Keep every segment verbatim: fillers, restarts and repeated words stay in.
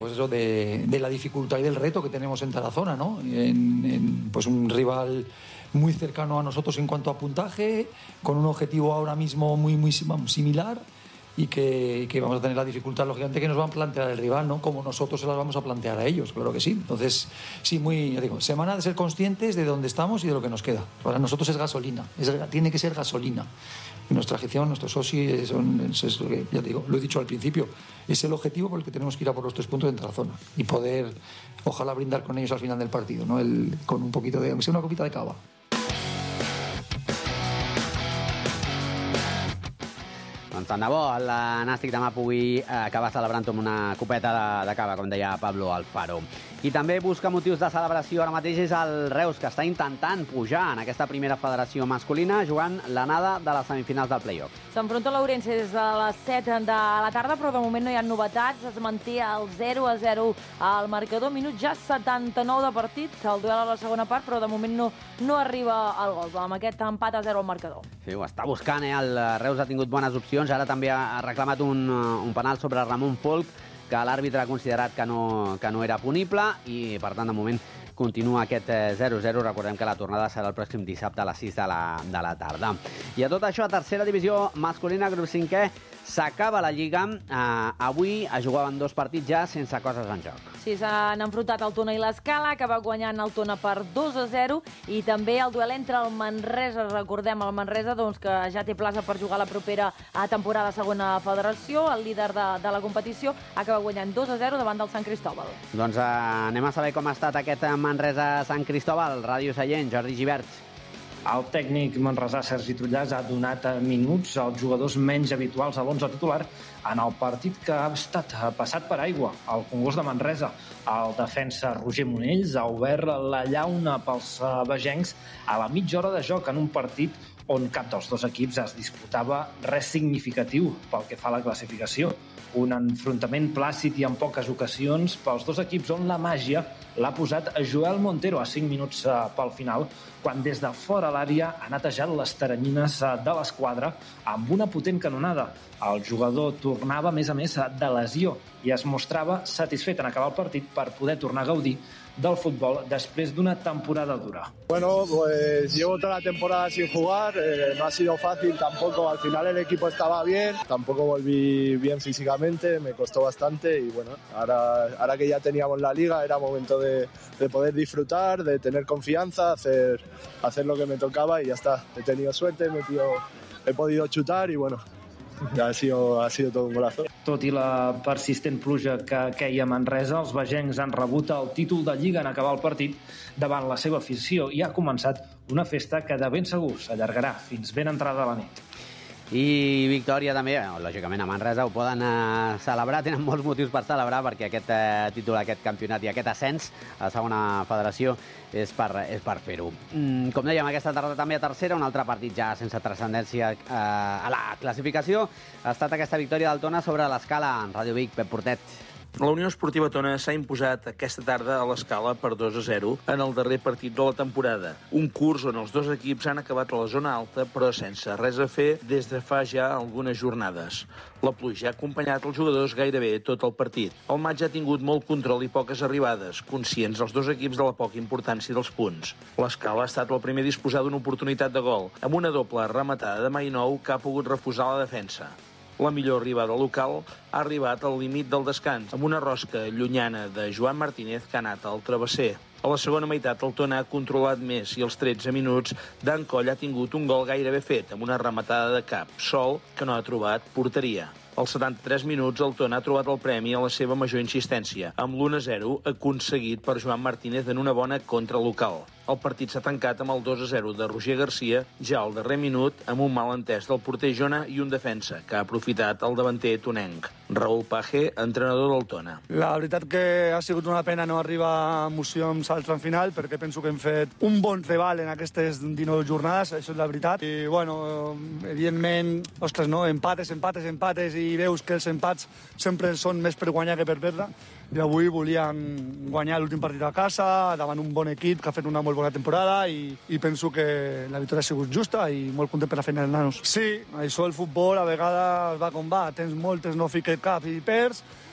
Pues eso de, de la dificultad y del reto que tenemos en Tarazona, ¿no? En, en, pues un rival muy cercano a nosotros en cuanto a puntaje, con un objetivo ahora mismo muy, muy similar y que, que vamos a tener la dificultad, lógicamente, que nos van a plantear el rival, ¿no? Como nosotros se las vamos a plantear a ellos, claro que sí. Entonces, sí, muy, ya digo, semana de ser conscientes de dónde estamos y de lo que nos queda. Para nosotros es gasolina, es, tiene que ser gasolina. Y nuestra afición, nuestros socios, son, es, es lo que, ya te digo, lo he dicho al principio, es el objetivo por el que tenemos que ir a por los tres puntos en Tarazona y poder, ojalá, brindar con ellos al final del partido, ¿no? El, con un poquito de, aunque sea una copita de cava. Doncs tant de bo el Nàstic demà pugui acabar celebrant amb una copeta de, de cava, com deia Pablo Alfaro. I també busca motius de celebració ara mateix és el Reus, que està intentant pujar en aquesta primera federació masculina jugant l'anada de les semifinals del play-off. S'enfronta l'Ourense des de les set de la tarda, però de moment no hi ha novetats. Es manté el zero a zero al marcador. Minut ja setanta-nou de partit, el duel a la segona part, però de moment no, no arriba al gol, amb aquest empat a zero al marcador. Sí, ho està buscant, eh? El Reus ha tingut bones opcions. Ara també ha reclamat un, un penal sobre Ramon Folk, que l'àrbitre ha considerat que no, que no era punible i, per tant, de moment continua aquest zero a zero. Recordem que la tornada serà el pròxim dissabte a les sis de la, de la tarda. I a tot això, a tercera divisió masculina, grup cinquè, s'acaba la Lliga. Uh, avui es jugaven dos partits ja sense coses en joc. Sí, s'han enfrontat el Tona i l'Escala, que va guanyant el Tona per dos a zero, i també el duel entre el Manresa, recordem el Manresa, doncs, que ja té plaça per jugar la propera temporada a segona federació. El líder de, de la competició acaba guanyant dos a zero davant del Sant Cristóbal. Doncs uh, anem a saber com ha estat aquest Manresa-Sant Cristóbal. Ràdio Sallent, Jordi Gibert. El tècnic manresà Sergi Trullàs ha donat minuts als jugadors menys habituals a l'onze titular en el partit que ha estat passat per aigua al Congost de Manresa. El defensa Roger Monells ha obert la llauna pels vegencs a la mitja hora de joc en un partit on cap dels dos equips es disputava res significatiu pel que fa a la classificació. Un enfrontament plàcid i en poques ocasions pels dos equips on la màgia l'ha posat Joel Montero a cinc minuts pel final, quan des de fora l'àrea ha netejat les teranyines de l'esquadra amb una potent canonada. El jugador tornava, a més a més, de lesió i es mostrava satisfet en acabar el partit per poder tornar a gaudir del fútbol després d'una temporada dura. Bueno, pues llevo toda la temporada sin jugar, eh, no ha sido fácil tampoco, al final el equipo estaba bien, tampoco volví bien físicamente, me costó bastante y bueno, ahora, ahora que ya teníamos la liga era momento de, de poder disfrutar, de tener confianza, hacer, hacer lo que me tocaba y ya está. He tenido suerte, he, metido, he podido chutar y bueno, ja ha sido, ha sido tot un golazo. Tot i la persistent pluja que queia a Manresa, els vegencs han rebut el títol de Lliga en acabar el partit davant la seva afició i ha començat una festa que de ben segur s'allargarà fins ben entrada a la nit. I victòria també, lògicament a Manresa ho poden eh, celebrar, tenen molts motius per celebrar perquè aquest eh, títol, aquest campionat i aquest ascens a la segona federació és per, és per fer-ho. Mm, com dèiem, aquesta tarda també a tercera, un altre partit ja sense transcendència eh, a la classificació. Ha estat aquesta victòria del Tona sobre l'Escala en Ràdio Vic. Pep Portet. La Unió Esportiva Tona s'ha imposat aquesta tarda a l'Escala per dos a zero en el darrer partit de la temporada. Un curs on els dos equips han acabat a la zona alta, però sense res a fer des de fa ja algunes jornades. La pluja ha acompanyat els jugadors gairebé tot el partit. El maig ha tingut molt control i poques arribades, conscients els dos equips de la poca importància dels punts. L'Escala ha estat el primer a disposar d'una oportunitat de gol, amb una doble rematada de Mainou que ha pogut refusar la defensa. La millor arribada local ha arribat al límit del descans, amb una rosca llunyana de Joan Martínez que ha anat al travesser. A la segona meitat el Tona ha controlat més i als tretze minuts Dan Coll ha tingut un gol gairebé fet amb una rematada de cap, sol que no ha trobat porteria. Als setanta-tres minuts el Tona ha trobat el premi a la seva major insistència, amb l'u a zero aconseguit per Joan Martínez en una bona contra local. El partit s'ha tancat amb el dos a zero de Roger Garcia, ja al darrer minut, amb un malentès del porter Jona i un defensa, que ha aprofitat el davanter tonenc. Raúl Paje, entrenador del Tona. La veritat que ha sigut una pena no arribar a emoció amb salts en final, perquè penso que hem fet un bon treball en aquestes dinou jornades, això és la veritat. I, bueno, evidentment, ostres, no? Empates, empates, empates, i veus que els empats sempre són més per guanyar que per perdre. I avui volíem guanyar l'últim partit a casa, davant un bon equip que ha fet una molt bona temporada i, i penso que la victòria ha sigut justa i molt content per la feina dels nanos. Sí, això el futbol a vegades va com va, tens moltes no fiques cap i perds,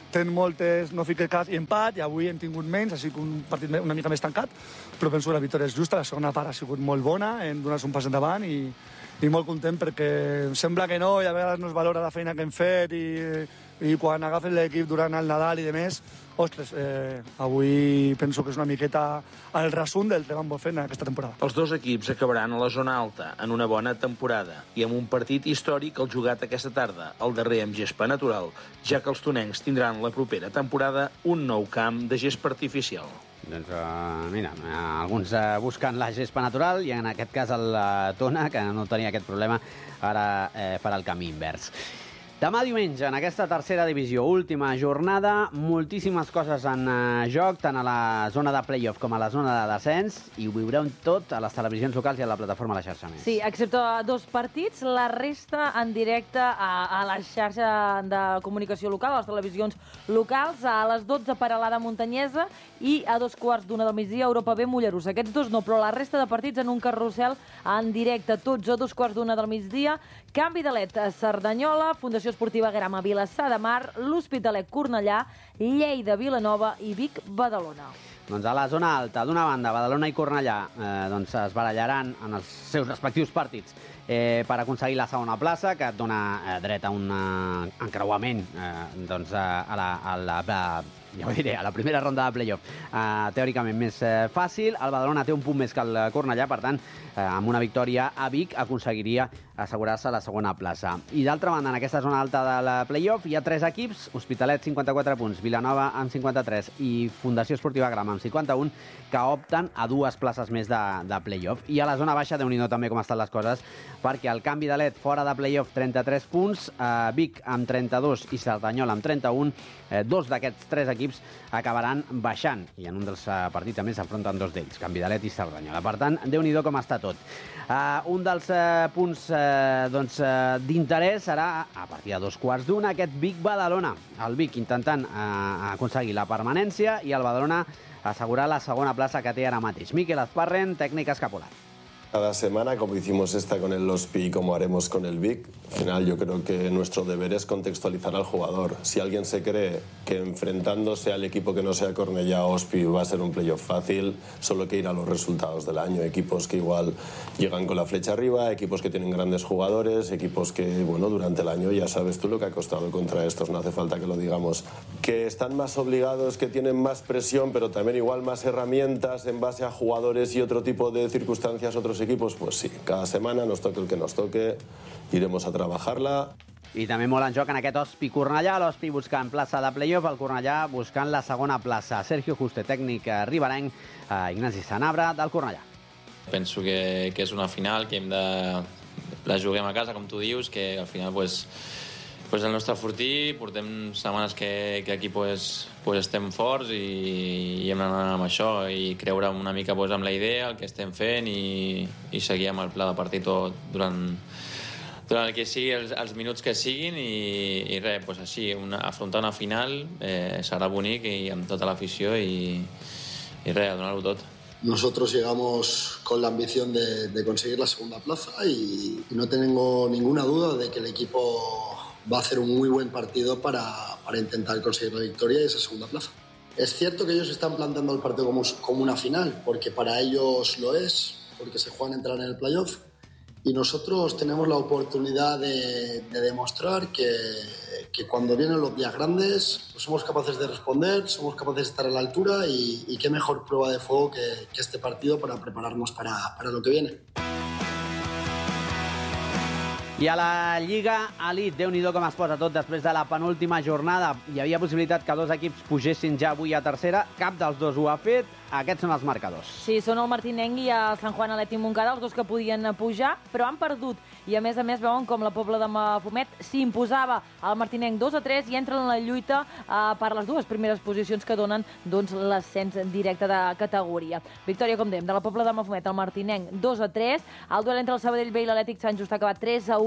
ten moltes, no fica cas, i empat, i avui hem tingut menys, ha sigut un partit una mica més tancat, però penso que la victòria és justa, la segona part ha sigut molt bona, hem donat un pas endavant i, i molt content perquè sembla que no, i a vegades no es valora la feina que hem fet i, i quan agafes l'equip durant el Nadal i de més, ostres, eh, avui penso que és una miqueta el resum del que vam fer en aquesta temporada. Els dos equips acabaran a la zona alta en una bona temporada i amb un partit històric el jugat aquesta tarda, el darrer amb gespa natural, ja que els tonencs tindran la propera temporada un nou camp de gespa artificial. Doncs uh, mira, uh, alguns uh, buscant la gespa natural i en aquest cas el uh, Tona, que no tenia aquest problema, ara uh, farà el camí invers. Demà diumenge, en aquesta tercera divisió, última jornada, moltíssimes coses en uh, joc, tant a la zona de play-off com a la zona de descens, i ho viureu tot a les televisions locals i a la plataforma La Xarxa Més. Sí, excepte dos partits, la resta en directe a, a la xarxa de comunicació local, a les televisions locals, a les dotze per Alada Muntanyesa i a dos quarts d'una del migdia Europa B Mollerussa. Aquests dos no, però la resta de partits en un carrusel en directe, tots a dos quarts d'una del migdia. Canvi de Let a Cerdanyola, Fundació Esportiva Grama Vilassar de Mar, l'Hospitalet Cornellà, Lleida Vilanova i Vic Badalona. Doncs a la zona alta, d'una banda, Badalona i Cornellà eh, doncs es barallaran en els seus respectius partits eh, per aconseguir la segona plaça, que et dona eh, dret a un eh, encreuament eh, doncs, a, a, la, a, la, a, ja ho diré, a la primera ronda de play-off. Eh, teòricament més eh, fàcil. El Badalona té un punt més que el Cornellà, per tant, eh, amb una victòria a Vic aconseguiria assegurar-se la segona plaça. I d'altra banda, en aquesta zona alta de la play-off hi ha tres equips, Hospitalet cinquanta-quatre punts, Vilanova amb cinquanta-tres i Fundació Esportiva Grama amb cinquanta-un, que opten a dues places més de, de play-off. I a la zona baixa, déu-n'hi-do també com estan les coses, perquè el Canvi de Let fora de play-off trenta-tres punts, eh, Vic amb trenta-dos i Cerdanyola amb trenta-un, eh, dos d'aquests tres equips acabaran baixant, i en un dels eh, partits a més s'enfronten dos d'ells, Canvi de Let i Cerdanyola. Per tant, déu-n'hi-do com està tot. Uh, un dels uh, punts uh, doncs, uh, d'interès serà, a partir de dos quarts d'una, aquest Vic-Badalona. El Vic intentant uh, aconseguir la permanència i el Badalona assegurar la segona plaça que té ara mateix. Miquel Azparren, tècnic Escapolat. Cada semana, como hicimos esta con el Ospi y como haremos con el Vic, al final yo creo que nuestro deber es contextualizar al jugador. Si alguien se cree que enfrentándose al equipo que no sea Cornellá o Ospi va a ser un playoff fácil, solo hay que ir a los resultados del año. Equipos que igual llegan con la flecha arriba, equipos que tienen grandes jugadores, equipos que, bueno, durante el año ya sabes tú lo que ha costado contra estos, no hace falta que lo digamos. Que están más obligados, que tienen más presión, pero también igual más herramientas en base a jugadores y otro tipo de circunstancias, otros equipos, pues sí, cada semana nos toque el que nos toque, iremos a trabajarla. I també molt en joc en aquest Ospi-Cornellà, l'Ospi buscant plaça de play-off, el Cornellà buscant la segona plaça. Sergio Juste, tècnic riberenc, eh, Ignasi Sanabra, del Cornellà. Penso que, que és una final, que hem de... la juguem a casa, com tu dius, que al final pues, pues el nostre fortí, portem setmanes que, que aquí pues, pues estem forts i, i hem d'anar amb això i creure una mica pues, amb la idea, el que estem fent i, i seguir amb el pla de partit durant, durant el que sigui, els, els minuts que siguin i, i res, pues així, una, afrontar una final eh, serà bonic i amb tota l'afició i, i res, a donar-ho tot. Nosotros llegamos con la ambición de, de conseguir la segunda plaza y, y no tengo ninguna duda de que el equipo va a hacer un muy buen partido para, para intentar conseguir la victoria y esa segunda plaza. Es cierto que ellos están planteando el partido como, como una final, porque para ellos lo es, porque se juegan a entrar en el playoff, y nosotros tenemos la oportunidad de, de demostrar que, que cuando vienen los días grandes pues somos capaces de responder, somos capaces de estar a la altura y, y qué mejor prueba de fuego que, que este partido para prepararnos para, para lo que viene. I a la Lliga Elite, Déu-n'hi-do com es posa tot després de la penúltima jornada. Hi havia possibilitat que dos equips pugessin ja avui a tercera. Cap dels dos ho ha fet. Aquests són els marcadors. Sí, són el Martinenc i el Sant Juan Atlètic Montcada, els dos que podien pujar, però han perdut. I a més a més veuen com la Pobla de Mafumet s'imposava al Martinenc dos a tres i entra en la lluita eh, per les dues primeres posicions que donen doncs, l'ascens directe de categoria. Victòria, com dèiem, de la Pobla de Mafumet al Martinenc dos a tres. El duel entre el Sabadell B i l'Atlètic Sant Just ha acabat tres a u.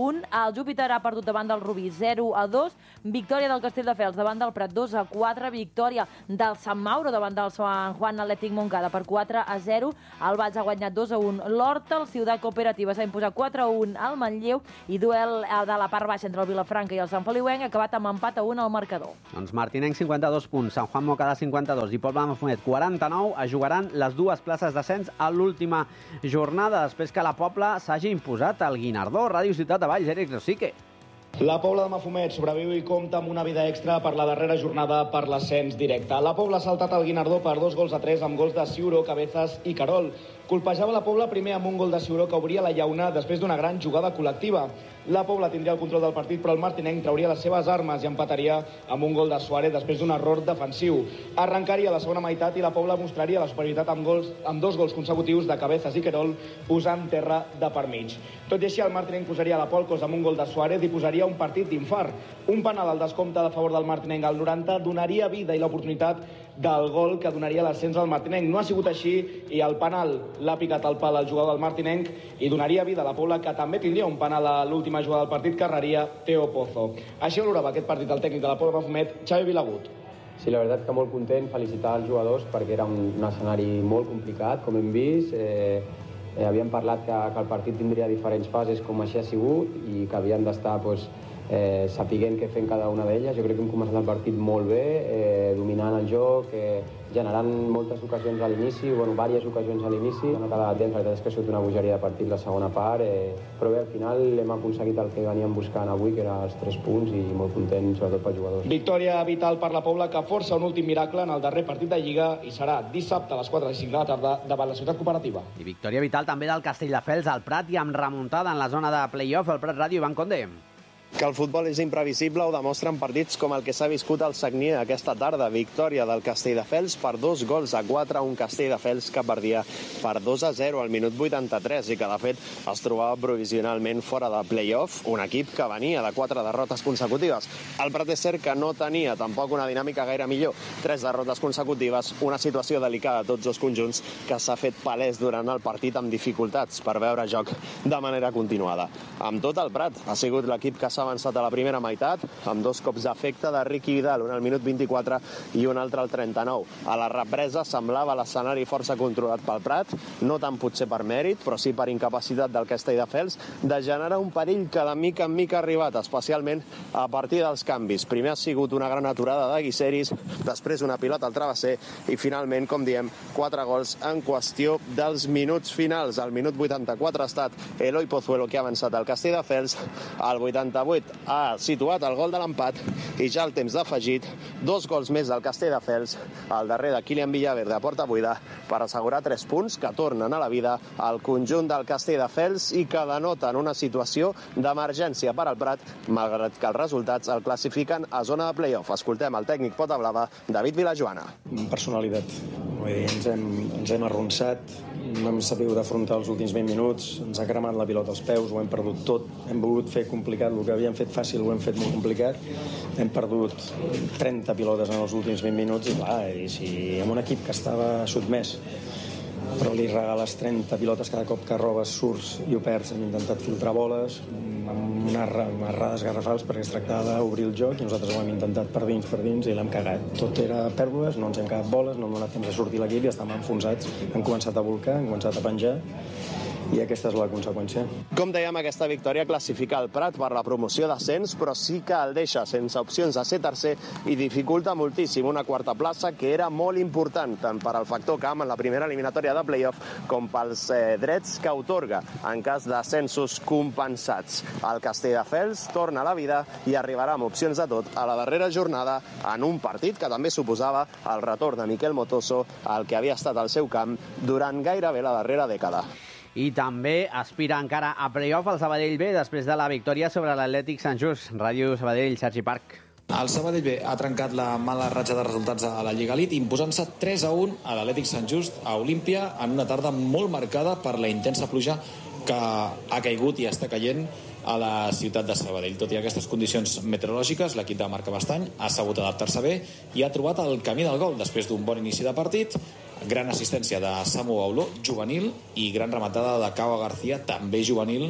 un. El Júpiter ha perdut davant del Rubí zero a dos. Victòria del Castelldefels davant del Prat dos a quatre. Victòria del Sant Mauro davant del Sant Juan Atlètic Montcada per quatre a zero. El Valls ha guanyat dos a un l'Horta. El Ciutat Cooperativa s'ha imposat quatre a un al Manlleu. I duel de la part baixa entre el Vilafranca i el Sant Feliuenc ha acabat amb empat a un al marcador. Doncs Martinenc, cinquanta-dos punts, Sant Juan Montcada, cinquanta-dos i Pobla de Mafumet, quaranta-nou. Es jugaran les dues places d'ascens a l'última jornada, després que la Pobla s'hagi imposat al Guinardó. Ràdio Ciutat de Valls, Eric Rosique. La Pobla de Mafumet sobreviu i compta amb una vida extra per la darrera jornada per l'ascens directe. La Pobla ha saltat al Guinardó per dos gols a tres amb gols de Ciuró, Cabezas i Carol. Colpejava la Pobla primer amb un gol de Ciuró que obria la llauna després d'una gran jugada col·lectiva. La Pobla tindria el control del partit, però el Martinenc trauria les seves armes i empataria amb un gol de Suárez després d'un error defensiu. Arrencaria la segona meitat i la Pobla mostraria la superioritat amb, gols, amb dos gols consecutius de Cabezas i Querol, posant terra de per mig. Tot i així, el Martinenc posaria la Polcos amb un gol de Suárez i posaria un partit d'infart. Un penal al descompte a favor del Martinenc al noranta donaria vida i l'oportunitat del gol que donaria l'ascens al Martinenc. No ha sigut així i el penal l'ha picat al pal al jugador del Martinenc i donaria vida a la Pobla, que també tindria un penal a l'última jugada del partit que erraria Teo Pozo. Així valorava aquest partit el tècnic de la Pobla de Mafumet, Xavi Vilagut. Sí, la veritat que molt content, felicitar els jugadors perquè era un, un escenari molt complicat, com hem vist. Eh, eh, havíem parlat que, que el partit tindria diferents fases, com així ha sigut, i que havien d'estar pues, eh, sapiguent què fent cada una d'elles. Jo crec que hem començat el partit molt bé, eh, dominant el joc, eh, generant moltes ocasions a l'inici, bueno, diverses ocasions a l'inici. No quedava temps, la veritat és que ha sigut una bogeria de partit la segona part, eh, però bé, al final hem aconseguit el que veníem buscant avui, que eren els tres punts, i molt content, sobretot pels jugadors. Victòria vital per la Pobla, que força un últim miracle en el darrer partit de Lliga i serà dissabte a les quatre i cinc de la tarda davant la Ciutat Cooperativa. I victòria vital també del Castelldefels al Prat i amb remuntada en la zona de play-off. El Prat Ràdio, Ivan Conde. Que el futbol és imprevisible ho demostren partits com el que s'ha viscut al Sagnier aquesta tarda. Victòria del Castelldefels per dos gols a quatre, un Castelldefels que perdia per dos a zero al minut vuitanta-tres i que, de fet, es trobava provisionalment fora de play-off, un equip que venia de quatre derrotes consecutives. El Prat és cert que no tenia tampoc una dinàmica gaire millor. Tres derrotes consecutives, una situació delicada a tots els conjunts que s'ha fet palès durant el partit amb dificultats per veure joc de manera continuada. Amb tot, el Prat ha sigut l'equip que s'ha avançat a la primera meitat, amb dos cops d'efecte de Riqui Vidal, un al minut vint-i-quatre i un altre al trenta-nou. A la represa semblava l'escenari força controlat pel Prat, no tant potser per mèrit, però sí per incapacitat del Castelldefels de generar un perill que de mica en mica ha arribat, especialment a partir dels canvis. Primer ha sigut una gran aturada de Guiseris, després una pilota al travesser i finalment, com diem, quatre gols en qüestió dels minuts finals. Al minut vuitanta-quatre ha estat Eloi Pozuelo que ha avançat al Castelldefels, al vuitanta-vuit ha situat el gol de l'empat i ja al temps d'afegit dos gols més del Castelldefels, al darrer de Kylian Villaverde a porta buida, per assegurar tres punts que tornen a la vida al conjunt del Castelldefels i que denoten una situació d'emergència per al Prat, malgrat que els resultats el classifiquen a zona de play-off. Escoltem el tècnic pota blava, David Vilajoana. Personalitat. Vull dir, ens hem, ens hem arronsat, no hem sabut afrontar els últims vint minuts, ens ha cremat la pilota als peus, ho hem perdut tot, hem volgut fer complicat, el que havíem fet fàcil ho hem fet molt complicat, hem perdut trenta pilotes en els últims vint minuts i clar, i si amb un equip que estava sotmès però li regales trenta pilotes cada cop que robes, surts i ho perds, hem intentat filtrar boles amb unes errades garrafals perquè es tractava d'obrir el joc i nosaltres ho hem intentat per dins, per dins i l'hem cagat. Tot era pèrdues, no ens hem quedat boles, no hem donat temps de sortir l'equip i estàvem enfonsats, hem començat a volcar, hem començat a penjar i aquesta és la conseqüència. Com dèiem, aquesta victòria classifica el Prat per la promoció d'ascens, però sí que el deixa sense opcions de ser tercer i dificulta moltíssim una quarta plaça que era molt important, tant per al factor camp en la primera eliminatòria de play-off com pels eh, drets que otorga en cas d'ascensos compensats. El Castelldefels torna a la vida i arribarà amb opcions de tot a la darrera jornada en un partit que també suposava el retorn de Miquel Motoso al que havia estat el seu camp durant gairebé la darrera dècada. I també aspira encara a play-off el Sabadell B després de la victòria sobre l'Atlètic Sant Just. Ràdio Sabadell, Sergi Parc. El Sabadell B ha trencat la mala ratxa de resultats a la Lliga Elite, imposant-se tres a un a l'Atlètic Sant Just a Olímpia en una tarda molt marcada per la intensa pluja que ha caigut i està caient a la ciutat de Sabadell. Tot i aquestes condicions meteorològiques, l'equip de Marc Bastany ha sabut adaptar-se bé i ha trobat el camí del gol després d'un bon inici de partit. Gran assistència de Samu Bauló, juvenil, i gran rematada de Cava García, també juvenil,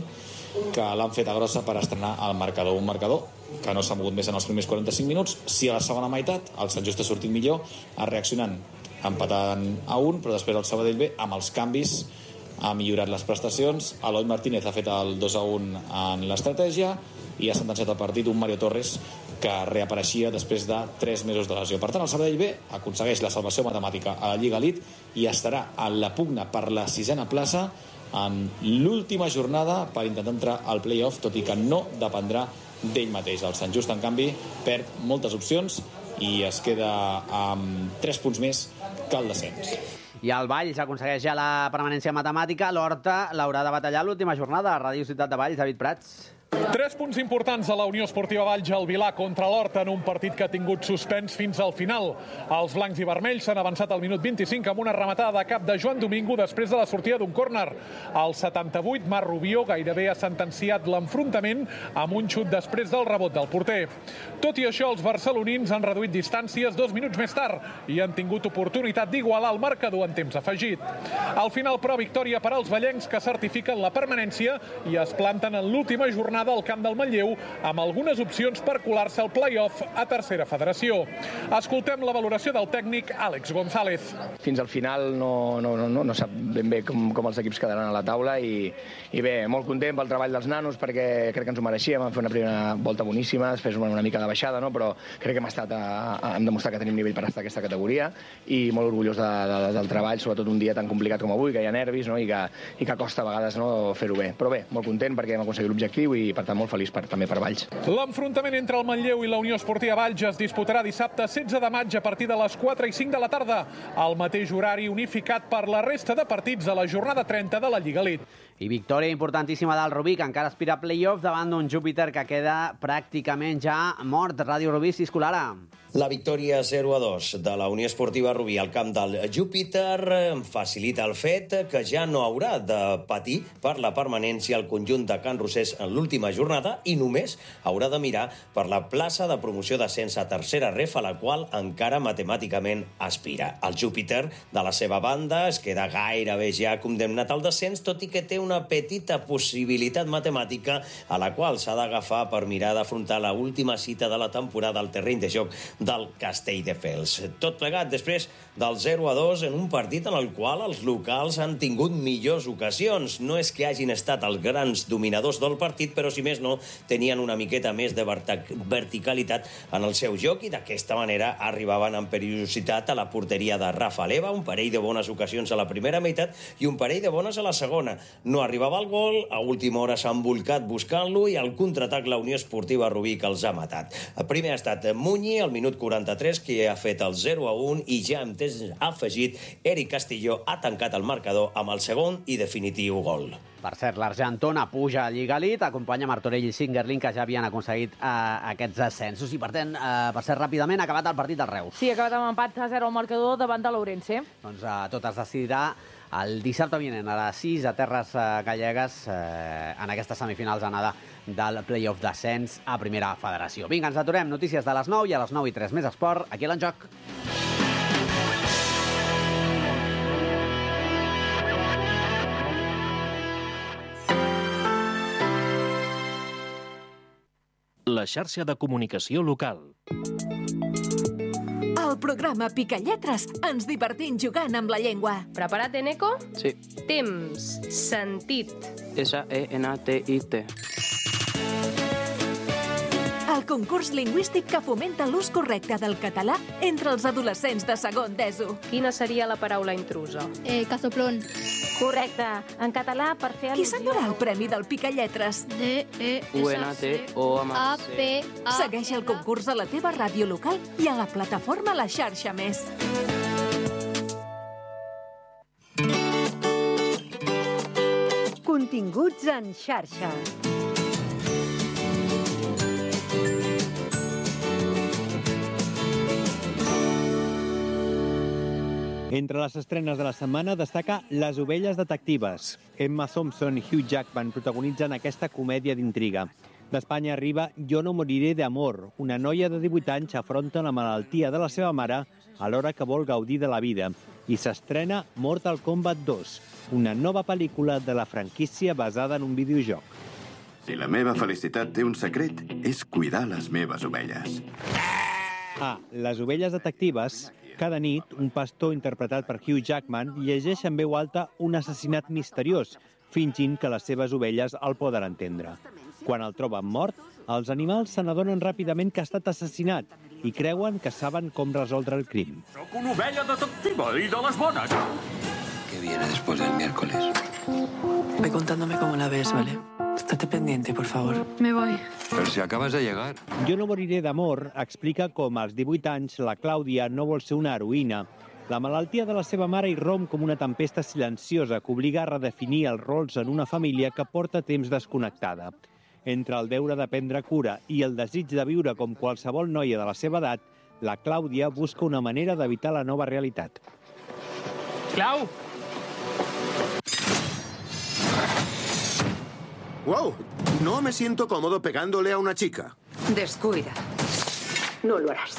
que l'han feta grossa per estrenar el marcador. Un marcador que no s'ha mogut més en els primers quaranta-cinc minuts. Si a la segona meitat el Sant Just ha sortit millor, ha reaccionant empatant a un, però després el Sabadell B, amb els canvis, ha millorat les prestacions. Eloi Martínez ha fet el dos a un en l'estratègia i ha sentenciat el partit un Mario Torres que reapareixia després de tres mesos de lesió. Per tant, el Sabadell B aconsegueix la salvació matemàtica a la Lliga Elite i estarà en la pugna per la sisena plaça en l'última jornada per intentar entrar al play-off, tot i que no dependrà d'ell mateix. El Sant Just, en canvi, perd moltes opcions i es queda amb tres punts més que el descens. I el Valls aconsegueix ja la permanència matemàtica. L'Horta l'haurà de batallar l'última jornada. Ràdio Ciutat de Valls, David Prats. Tres punts importants a la Unió Esportiva Valls al Vilà contra l'Horta en un partit que ha tingut suspens fins al final. Els blancs i vermells s'han avançat al minut vint-i-cinc amb una rematada de cap de Joan Domingo després de la sortida d'un córner. Al setanta-vuit, Marc Rubió gairebé ha sentenciat l'enfrontament amb un xut després del rebot del porter. Tot i això, els barcelonins han reduït distàncies dos minuts més tard i han tingut oportunitat d'igualar el marcador en temps afegit. Al final, però, victòria per als vallencs que certifiquen la permanència i es planten en l'última jornada al camp del Manlleu amb algunes opcions per colar-se al play-off a tercera federació. Escoltem la valoració del tècnic Àlex González. Fins al final no, no, no, no sap ben bé com, com els equips quedaran a la taula i, i bé, molt content pel treball dels nanos perquè crec que ens ho mereixíem. Vam fer una primera volta boníssima, després una, una mica de baixada, no? Però crec que hem, estat a, a, hem demostrat que tenim nivell per estar a aquesta categoria i molt orgullós de, de, del treball, sobretot un dia tan complicat com avui, que hi ha nervis, no? I, que, i que costa a vegades, no, fer-ho bé. Però bé, molt content perquè hem aconseguit l'objectiu i per tant molt feliç per, també per Valls. L'enfrontament entre el Manlleu i la Unió Esportiva Valls es disputarà dissabte setze de maig a partir de les quatre i cinc de la tarda, al mateix horari unificat per la resta de partits a la jornada trenta de la Lliga Elite. I victòria importantíssima del Rubí, que encara aspira a play-off davant d'un Júpiter que queda pràcticament ja mort. Ràdio Rubí, si escolara. La victòria zero a dos de la Unió Esportiva Rubí al camp del Júpiter facilita el fet que ja no haurà de patir per la permanència al conjunt de Can Rosés en l'última jornada i només haurà de mirar per la plaça de promoció d'ascens a tercera ref, a la qual encara matemàticament aspira. El Júpiter, de la seva banda, es queda gairebé ja condemnat al descens, tot i que té una petita possibilitat matemàtica a la qual s'ha d'agafar per mirar d'afrontar la última cita de la temporada al terreny de joc del Castelldefels. Tot plegat després del zero a dos en un partit en el qual els locals han tingut millors ocasions. No és que hagin estat els grans dominadors del partit, però si més no, tenien una miqueta més de verticalitat en el seu joc i d'aquesta manera arribaven amb periodicitat a la porteria de Rafa Leva, un parell de bones ocasions a la primera meitat i un parell de bones a la segona. No arribava el gol, a última hora s'ha embolcat buscant-lo i al contraatac la Unió Esportiva Rubí que els ha matat. El primer ha estat Muñi, al minut quaranta-tres, que ha fet el zero a un i ja amb temps afegit, Eric Castillo ha tancat el marcador amb el segon i definitiu gol. Per cert, l'Argentona puja a Lliga Elite, acompanya Martorell i Singerlin, que ja havien aconseguit eh, aquests ascensos. I per tant, eh, per cert, ràpidament, ha acabat el partit del Reus. Sí, ha acabat amb empat a zero al marcador davant de l'Ourense. Doncs eh, tot es decidirà el dissabte vinent a les sis a Terres Gallegues eh, en aquestes semifinals anada del play-off d'ascens a Primera Federació. Vinga, ens aturem. Notícies de les nou i a les nou i tres més esport. Aquí a l'Enjoc. La xarxa de comunicació local. Al programa Picalletres ens divertim jugant amb la llengua. Preparat, Eneco? Sí. Temps, sentit. S E N T I T. El concurs lingüístic que fomenta l'ús correcte del català entre els adolescents de segon d'ESO. Quina seria la paraula intrusa? Eh, casoplón. Correcte. En català, per fer al·lusió... Qui s'endurà el premi del Picalletres? D, E, U, N, T, O, M, A, P, A... Segueix el concurs a la teva ràdio local i a la plataforma La Xarxa Més. Continguts en xarxa. Entre les estrenes de la setmana destaca Les ovelles detectives. Emma Thompson i Hugh Jackman protagonitzen aquesta comèdia d'intriga. D'Espanya arriba Jo no moriré d'amor. Una noia de divuit anys afronta la malaltia de la seva mare alhora que vol gaudir de la vida. I s'estrena Mortal Kombat dos, una nova pel·lícula de la franquícia basada en un videojoc. Si la meva felicitat té un secret, és cuidar les meves ovelles. Ah, les ovelles detectives. Cada nit, un pastor interpretat per Hugh Jackman llegeix en veu alta un assassinat misteriós, fingint que les seves ovelles el poden entendre. Quan el troben mort, els animals se n'adonen ràpidament que ha estat assassinat i creuen que saben com resoldre el crim. Soc una ovella detectiva i de les bones. ¿Qué viene después del miércoles? Ve contándome cómo la ves, ¿vale? Estate pendiente, por favor. Me voy. Pero si acabas de llegar. Jo no moriré d'amor explica com als divuit anys la Clàudia no vol ser una heroïna. La malaltia de la seva mare irromp com una tempesta silenciosa que obliga a redefinir els rols en una família que porta temps desconnectada. Entre el deure de prendre cura i el desig de viure com qualsevol noia de la seva edat, la Clàudia busca una manera d'evitar la nova realitat. Clau! ¡Wow! No me siento cómodo pegándole a una chica. Descuida. No lo harás.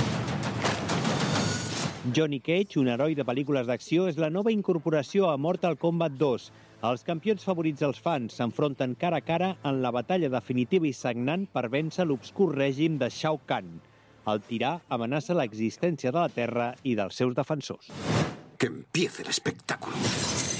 Johnny Cage, un heroi de pel·lícules d'acció, és la nova incorporació a Mortal Kombat dos. Els campions favorits dels fans s'enfronten cara a cara en la batalla definitiva i sagnant per vèncer l'obscur règim de Shao Kahn. El tirà amenaça l'existència de la Terra i dels seus defensors. Que empiece el espectáculo.